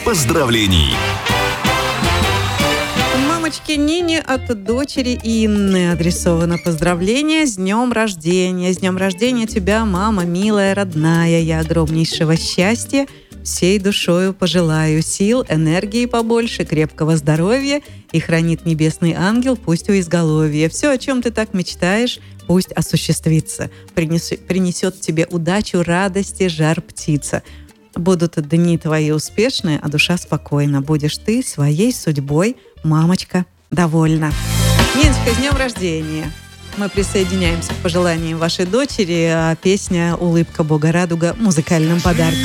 поздравлений. Мамочке Нине от дочери Инны адресовано поздравление с днем рождения. С днем рождения тебя, мама, милая, родная. Я огромнейшего счастья всей душою пожелаю. Сил, энергии побольше, крепкого здоровья. И хранит небесный ангел, пусть у изголовья. Все, о чем ты так мечтаешь, пусть осуществится. Принесет тебе удачу, радости, жар птица. Будут дни твои успешные, а душа спокойна. Будешь ты своей судьбой, мамочка, довольна. Ниночка, с днем рождения! Мы присоединяемся к пожеланиям вашей дочери, а песня «Улыбка Бога Радуга» музыкальным подарком.